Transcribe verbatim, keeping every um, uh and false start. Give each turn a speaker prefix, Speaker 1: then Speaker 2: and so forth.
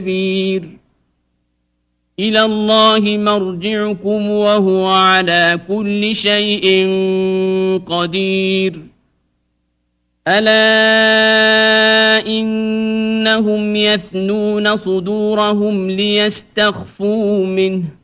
Speaker 1: كبير إلى الله مرجعكم وهو على كل شيء قدير ألا إنهم يثنون صدورهم ليستخفوا منه